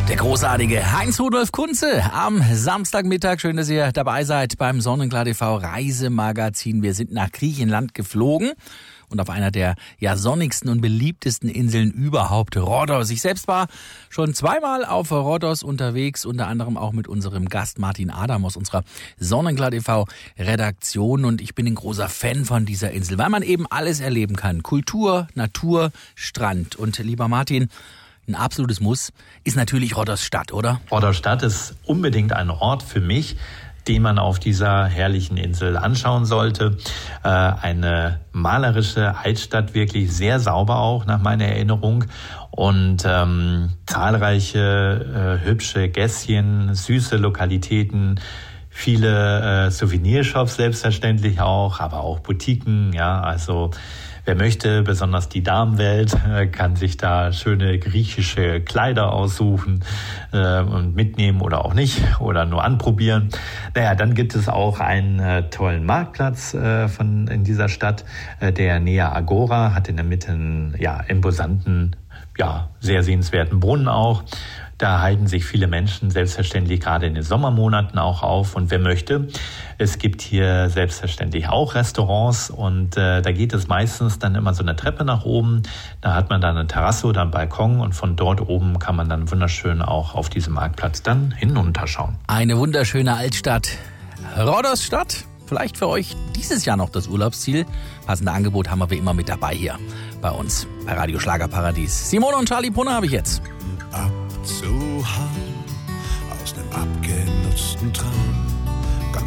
Der großartige Heinz-Rudolf Kunze am Samstagmittag. Schön, dass ihr dabei seid beim Sonnenklar TV Reisemagazin. Wir sind nach Griechenland geflogen und auf einer der sonnigsten und beliebtesten Inseln überhaupt, Rhodos. Ich selbst war schon zweimal auf Rhodos unterwegs, unter anderem auch mit unserem Gast Martin Adam aus unserer Sonnenklar TV Redaktion. Und ich bin ein großer Fan von dieser Insel, weil man eben alles erleben kann. Kultur, Natur, Strand. Und lieber Martin, ein absolutes Muss ist natürlich Rhodos Stadt, oder? Rhodos Stadt ist unbedingt ein Ort für mich, den man auf dieser herrlichen Insel anschauen sollte. Eine malerische Altstadt, wirklich sehr sauber auch nach meiner Erinnerung. Und zahlreiche hübsche Gässchen, süße Lokalitäten, viele Souvenirshops selbstverständlich auch, aber auch Boutiquen, ja, also wer möchte, besonders die Damenwelt, kann sich da schöne griechische Kleider aussuchen und mitnehmen oder auch nicht oder nur anprobieren. Naja, dann gibt es auch einen tollen Marktplatz in dieser Stadt, der Nea Agora, hat in der Mitte einen imposanten, sehr sehenswerten Brunnen auch. Da halten sich viele Menschen selbstverständlich gerade in den Sommermonaten auch auf. Und wer möchte, es gibt hier selbstverständlich auch Restaurants. Und da geht es meistens dann immer so eine Treppe nach oben. Da hat man dann eine Terrasse oder einen Balkon. Und von dort oben kann man dann wunderschön auch auf diesem Marktplatz dann hinunterschauen. Eine wunderschöne Altstadt. Rhodos Stadt. Vielleicht für euch dieses Jahr noch das Urlaubsziel. Passende Angebot haben wir wie immer mit dabei hier bei uns bei Radio Schlagerparadies. Simone und Charlie Brunner habe ich jetzt. Abzuhauen aus nem abgenutzten Traum.